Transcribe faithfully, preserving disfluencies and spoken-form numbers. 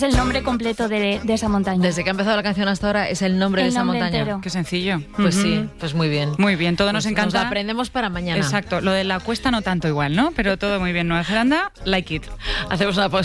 el nombre completo de, de esa montaña. Desde que ha empezado la canción hasta ahora es el nombre El de esa nombre montaña. entero. Qué sencillo. Pues Ujú. sí, pues muy bien. Muy bien, todo nos Pues encanta. Nos lo aprendemos para mañana. Exacto, lo de la cuesta no tanto igual, ¿no? Pero todo muy bien. Nueva Zelanda, like it. Hacemos una pausa.